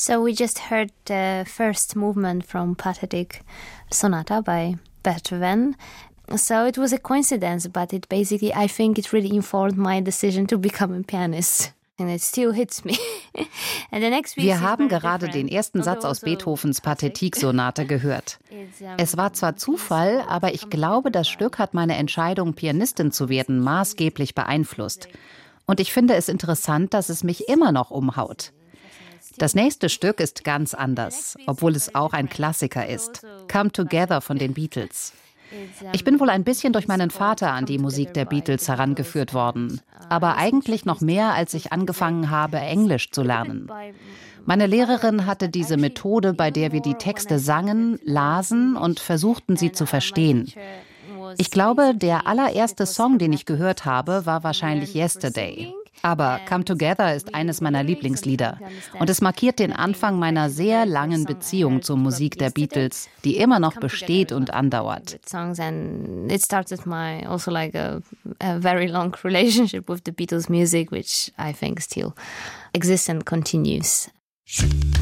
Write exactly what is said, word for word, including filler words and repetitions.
So we just heard the first movement from Pathetic Sonata by Beethoven. So it was a coincidence, but it basically, I think it really informed my decision to become a pianist. And it still hits me. And the next Wir haben gerade den ersten Satz aus Beethovens Pathetique-Sonate gehört. Es war zwar Zufall, aber ich glaube, das Stück hat meine Entscheidung, Pianistin zu werden, maßgeblich beeinflusst. Und ich finde es interessant, dass es mich immer noch umhaut. Das nächste Stück ist ganz anders, obwohl es auch ein Klassiker ist. Come Together von den Beatles. Ich bin wohl ein bisschen durch meinen Vater an die Musik der Beatles herangeführt worden. Aber eigentlich noch mehr, als ich angefangen habe, Englisch zu lernen. Meine Lehrerin hatte diese Methode, bei der wir die Texte sangen, lasen und versuchten, sie zu verstehen. Ich glaube, der allererste Song, den ich gehört habe, war wahrscheinlich Yesterday. Aber Come Together ist eines meiner Lieblingslieder. Und es markiert den Anfang meiner sehr langen Beziehung zur Musik der Beatles, die immer noch besteht und andauert. It started my also like a, a very long relationship with the Beatles music, which I think still exists and continues.